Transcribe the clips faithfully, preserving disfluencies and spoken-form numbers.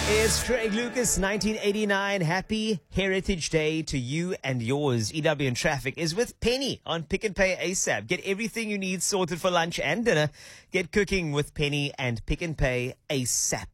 It's Craig Lucas, nineteen eighty-nine. Happy Heritage Day to you and yours. E W and Traffic is with Penny on Pick and Pay ASAP. Get everything you need sorted for lunch and dinner. Get cooking with Penny and Pick and Pay ASAP.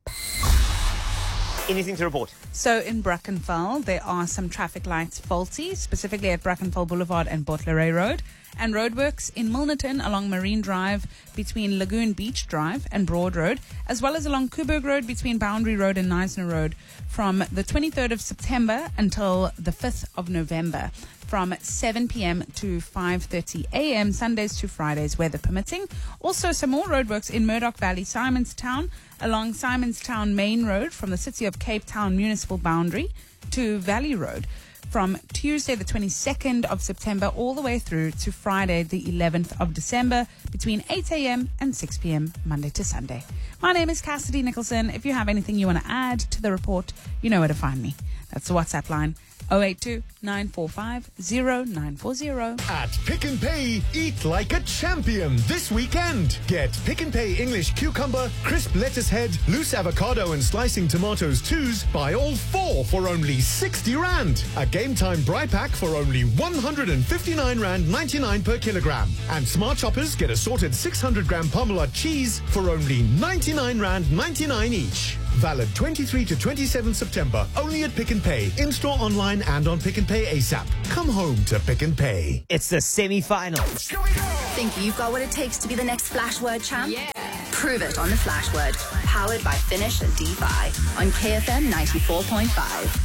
Anything to report? So in Brackenfell, there are some traffic lights faulty, specifically at Brackenfell Boulevard and Botlare Road. And roadworks in Milnerton along Marine Drive between Lagoon Beach Drive and Broad Road, as well as along Coburg Road between Boundary Road and Neisner Road from the twenty-third of September until the fifth of November, from seven p.m. to five thirty a.m. Sundays to Fridays, weather permitting. Also, some more roadworks in Murdoch Valley, Simonstown, along Simonstown Main Road from the City of Cape Town municipal boundary to Valley Road, from Tuesday the twenty-second of September all the way through to Friday the eleventh of December between eight a.m. and six p.m. Monday to Sunday. My name is Cassidy Nicholson. If you have anything you want to add to the report, you know where to find me. That's the WhatsApp line, oh eight two, nine four five, oh nine four oh. At Pick and Pay, eat like a champion this weekend. Get Pick and Pay English cucumber, crisp lettuce head, loose avocado and slicing tomatoes twos. Buy all four for only sixty rand. A Game Time Bri Pack for only one hundred fifty-nine rand ninety-nine per kilogram. And Smart Choppers get assorted six hundred gram Parmalat cheese for only ninety-nine rand ninety-nine each. Valid twenty-third to twenty-seventh September. Only at Pick and Pay. In-store, online and on Pick and Pay ASAP. Come home to Pick and Pay. It's the semi-finals. Think you've got what it takes to be the next Flashword champ? Yeah. Prove it on the Flashword. Powered by Finish and DeFi on K F M ninety-four point five.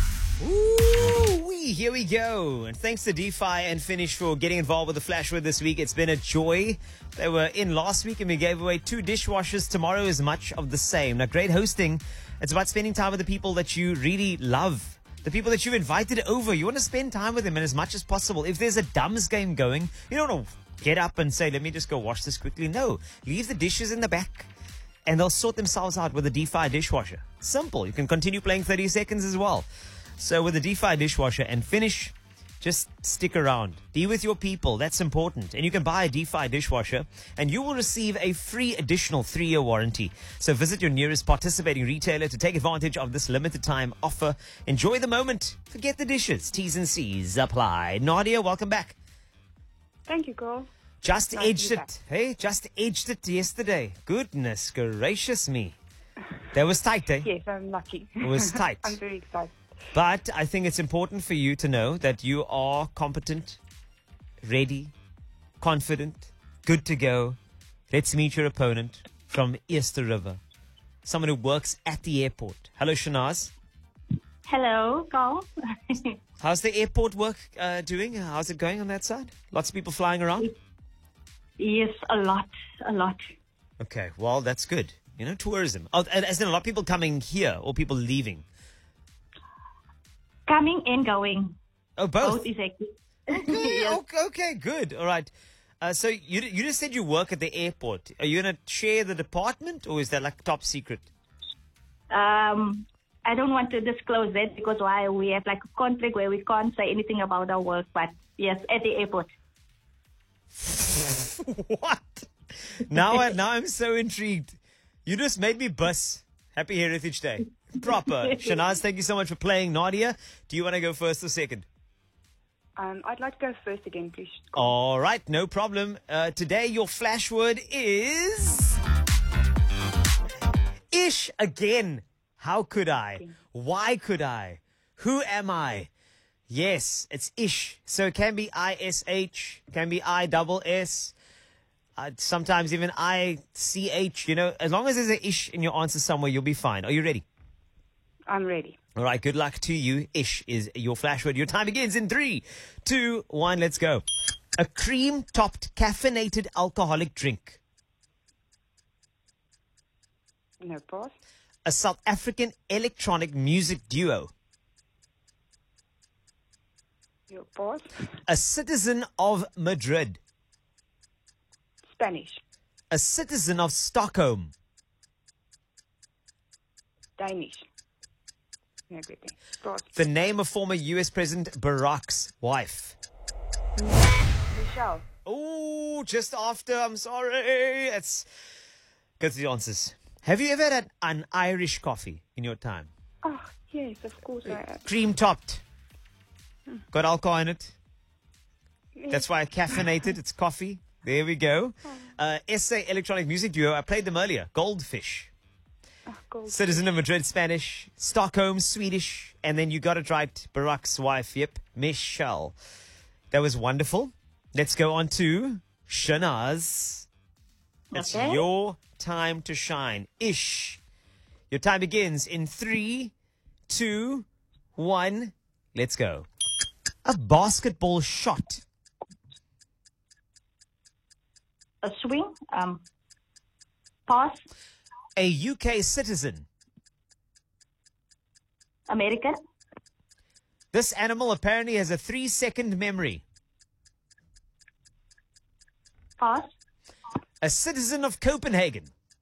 Ooh-wee, here we go. And thanks to DeFi and Finish for getting involved with the Flashword this week. It's been a joy. They were in last week and we gave away two dishwashers. Tomorrow is much of the same. Now, great hosting. It's about spending time with the people that you really love. The people that you've invited over. You want to spend time with them and as much as possible. If there's a Dums game going, you don't want to get up and say, let me just go wash this quickly. No, leave the dishes in the back and they'll sort themselves out with a DeFi dishwasher. Simple. You can continue playing thirty seconds as well. So with the DeFi dishwasher and Finish, just stick around. Be with your people. That's important. And you can buy a DeFi dishwasher and you will receive a free additional three-year warranty. So visit your nearest participating retailer to take advantage of this limited time offer. Enjoy the moment. Forget the dishes. T's and C's apply. Nadia, welcome back. Thank you, girl. Just Nice to edged be it. back. Hey, just edged it yesterday. Goodness gracious me. That was tight, eh? Yes, I'm lucky. It was tight. I'm very excited. But I think it's important for you to know that you are competent, ready, confident, good to go. Let's meet your opponent from Easter River, someone who works at the airport. Hello, Shanaz. Hello, Carl. How's the airport work uh, doing? How's it going on that side? Lots of people flying around? Yes, a lot, a lot. Okay, well, that's good. You know, tourism. Oh, and as in a lot of people coming here or people leaving? Coming and going. Oh, both? Both is active. Okay, Yes. okay, okay, good. All right. Uh, so you you just said you work at the airport. Are you going to share the department or is that like top secret? Um, I don't want to disclose that because why we have like a contract where we can't say anything about our work. But yes, at the airport. What? Now, I, now I'm so intrigued. You just made me buzz. Happy Heritage Day. Proper. Shanaz, thank you so much for playing. Nadia, do you want to go first or second? Um, I'd like to go first again, please. All right, no problem. Uh, today, your flash word is... Ish again. How could I? Why could I? Who am I? Yes, it's ish. So it can be I S H, can be I double S, uh, sometimes even I C H. You know, as long as there's an ish in your answer somewhere, you'll be fine. Are you ready? I'm ready. All right, good luck to you. Ish is your flash word. Your time begins in three, two, one. Let's go. A cream-topped caffeinated alcoholic drink. No, pause. A South African electronic music duo. Your pause. A citizen of Madrid. Spanish. A citizen of Stockholm. Danish. No, good thing. Pause. The name of former U S President Barack's wife. Michelle. Oh, just after. I'm sorry. It's go to the answers. Have you ever had an Irish coffee in your time? Oh, yes, of course I am. Cream topped. Got alcohol in it. That's why I caffeinated. It's coffee. There we go. Uh, S A Electronic Music Duo. I played them earlier. Goldfish. Oh, gold. Citizen of Madrid, Spanish. Stockholm, Swedish. And then you got it right. Barack's wife. Yep. Michelle. That was wonderful. Let's go on to Shanaz. It's Okay. your time to shine. Ish. Your time begins in three, two, one. Let's go. A basketball shot. A swing. Um. Pass. A U K citizen. American. This animal apparently has a three-second memory. Pass. A citizen of Copenhagen.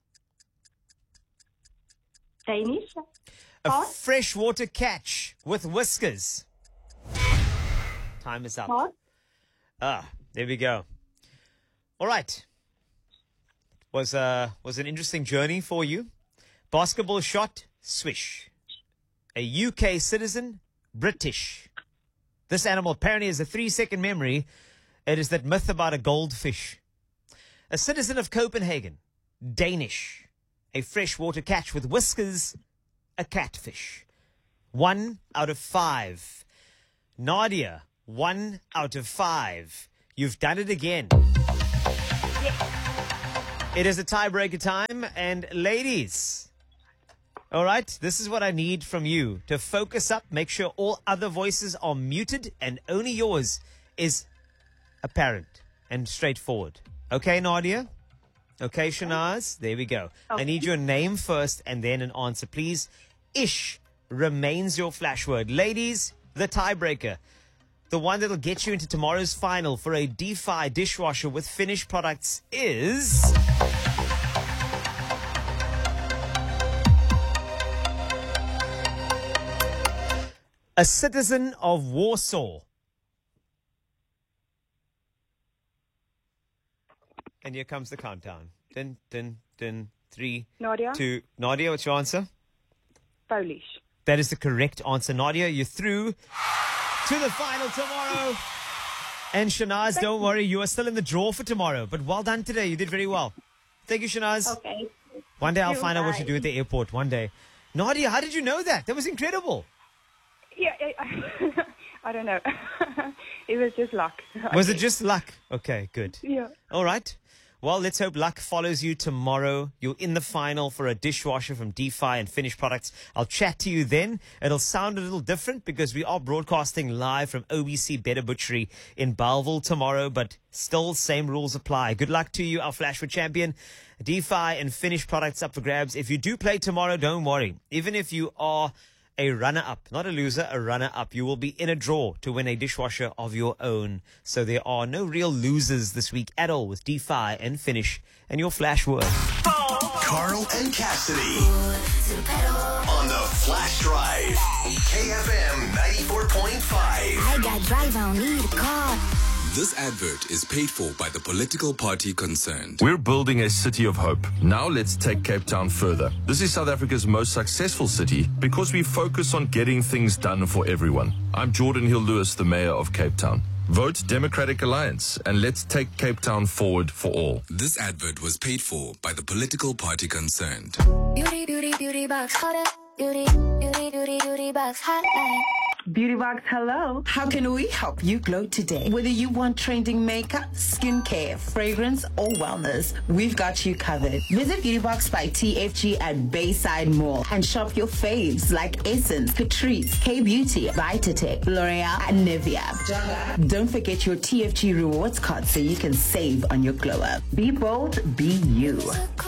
Chinese. A Pass. freshwater catch with whiskers. Time is up. Pass. Ah, there we go. All right. Was uh was an interesting journey for you. Basketball shot, swish. A U K citizen, British. This animal apparently has a three-second memory. It is that myth about a goldfish. A citizen of Copenhagen, Danish. A freshwater catch with whiskers, a catfish. One out of five. Nadia, one out of five. You've done it again. It is a tiebreaker time, and ladies, all right, this is what I need from you to focus up, make sure all other voices are muted, and only yours is apparent and straightforward. Okay, Nadia? Okay, Shanaz? There we go. I need your name first and then an answer, please. Ish remains your flash word. Ladies, the tiebreaker. The one that'll get you into tomorrow's final for a Defy dishwasher with finished products is... a citizen of Warsaw. And here comes the countdown. Dun, dun, dun, three, Nadia? two. Nadia, what's your answer? Polish. That is the correct answer. Nadia, you're through to the final tomorrow. And Shanaz, don't worry, you are still in the draw for tomorrow. But well done today. You did very well. Thank you, Shanaz. Okay. One day I'll you. find out what Bye. you do at the airport. One day. Nadia, how did you know that? That was incredible. Yeah, I, I don't know. It was just luck. Was it just luck? Okay, good. Yeah. All right. Well, let's hope luck follows you tomorrow. You're in the final for a dishwasher from Defy and Finished Products. I'll chat to you then. It'll sound a little different because we are broadcasting live from O B C Better Butchery in Bellville tomorrow, but still same rules apply. Good luck to you, our Flashwood champion. Defy and Finished Products up for grabs. If you do play tomorrow, don't worry. Even if you are a runner-up, not a loser, a runner-up, you will be in a draw to win a dishwasher of your own. So there are no real losers this week at all with Defy and Finish and your flash word. Carl and Cassidy on the Flash Drive. K F M ninety-four point five. I got drive, I don't need a car. This advert is paid for by the political party concerned. We're building a city of hope. Now let's take Cape Town further. This is South Africa's most successful city because we focus on getting things done for everyone. I'm Jordan Hill-Lewis, the mayor of Cape Town. Vote Democratic Alliance and let's take Cape Town forward for all. This advert was paid for by the political party concerned. Beauty, beauty, beauty box, hot beauty, beauty, beauty, beauty box, hotline. Beauty Box, hello. How can we help you glow today? Whether you want trending makeup, skincare, fragrance, or wellness, we've got you covered. Visit Beauty Box by T F G at Bayside Mall and shop your faves like Essence, Catrice, K-Beauty, Vitatech, L'Oreal, and Nivea. Don't forget your T F G rewards card so you can save on your glow up. Be bold, be you.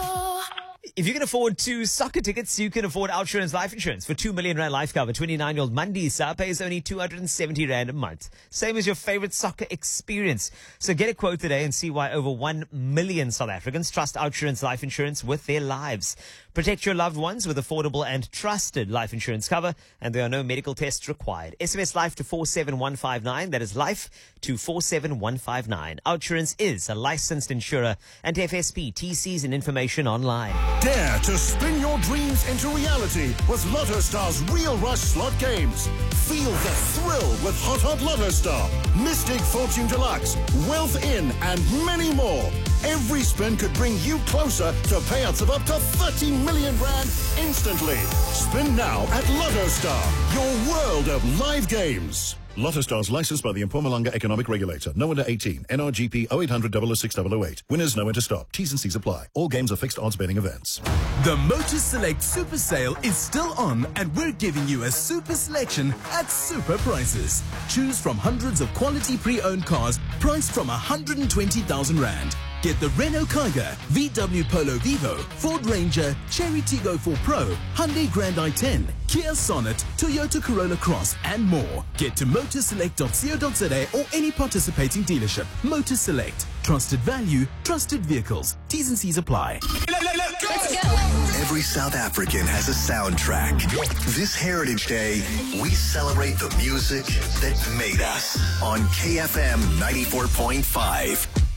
If you can afford two soccer tickets, you can afford OUTsurance Life Insurance for two million rand life cover. twenty-nine-year-old Mandisa pays only two hundred seventy rand a month. Same as your favorite soccer experience. So get a quote today and see why over one million South Africans trust OUTsurance Life Insurance with their lives. Protect your loved ones with affordable and trusted life insurance cover, and there are no medical tests required. S M S LIFE to four seven one five nine. That is LIFE to four seven one five nine. Outsurance is a licensed insurer and F S P. T Cs and information online. Dare to spin your dreams into reality with Lotto Star's Real Rush slot games. Feel the thrill with Hot Hot Lotto Star, Mystic Fortune Deluxe, Wealth In, and many more. Every spin could bring you closer to payouts of up to thirty million rand instantly. Spin now at Lotto Star, your world of live games. Lotto Stars licensed by the Mpumalanga Economic Regulator. No under eighteen. N R G P oh eight hundred, double oh six, double oh eight. Winners know when to stop. T's and C's apply. All games are fixed odds betting events. The Motor Select Super Sale is still on, and we're giving you a super selection at super prices. Choose from hundreds of quality pre-owned cars priced from one hundred twenty thousand rand. Get the Renault Kiger, V W Polo Vivo, Ford Ranger, Cherry Tiggo four Pro, Hyundai Grand i ten, Kia Sonnet, Toyota Corolla Cross, and more. Get to motorselect dot co dot za or any participating dealership. Motor Select. Trusted value, trusted vehicles. T's and C's apply. Let's go. Every South African has a soundtrack. This Heritage Day, we celebrate the music that made us on K F M ninety-four point five.